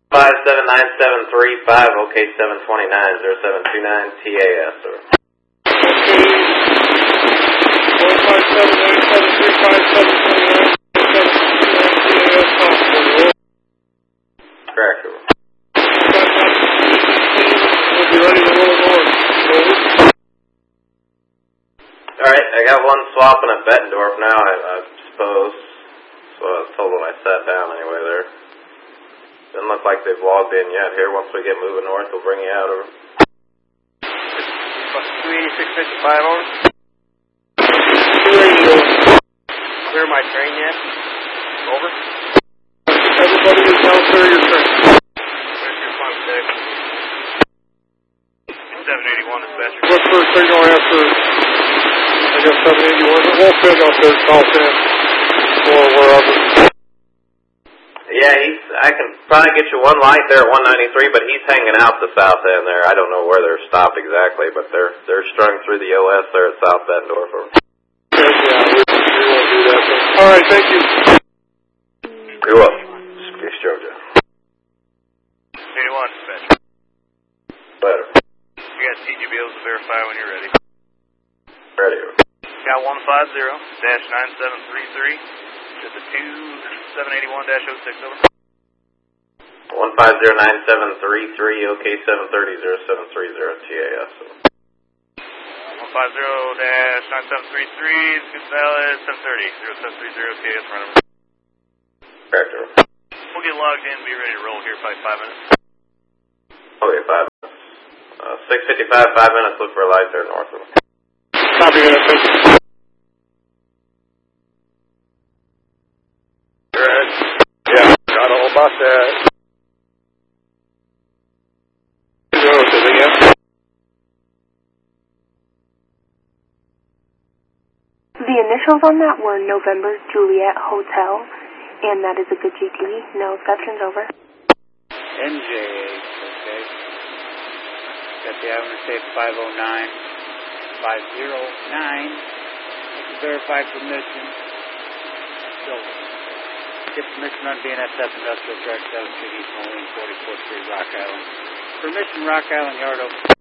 57975, OK 729, 0729 TAS, sir. Correct, sir. We'll be ready to roll north. Alright, I got one swapping at Bettendorf now, I suppose. So I was told when I sat down anyway there. Doesn't look like they've logged in yet here. Once we get moving north, we'll bring you out over. 28655 over. 280 over. Clear my train yet? Over. Everybody is now clear your train. Where's your fun today? 781 dispatcher. What's first signal after, I guess, 781? We'll fit up there south end or wherever. Yeah, I can probably get you one light there at 193, but he's hanging out the south end there. I don't know where they're stopped exactly, but they're strung through the OS there at South Bettendorf. Yeah, we won't do that then. All right, thank you. You're welcome. Peace, Georgia. 81 dispatcher. Later. You got TGBOs to verify when you're ready. Ready. Got 150-9733. Just a 2781-06 over. 1509733, OK 730 0730 TAS. 150-9733, Scoop Valid 730 0730 TAS, run over. Correct. We'll get logged in, be ready to roll here by 5 minutes. Okay, 5 minutes. 6:55, 5 minutes, look for a light there north of them. Copy that, thank you. Yeah, got all about that. The initials on that were November Juliet Hotel, and that is a good GTV. No exceptions, over. NJ, okay. Got the Avenue State 509. Verify permission. So, get permission on BNSF Industrial Track 7 East Moline 44th Street, Rock Island. Permission, Rock Island Yard, over.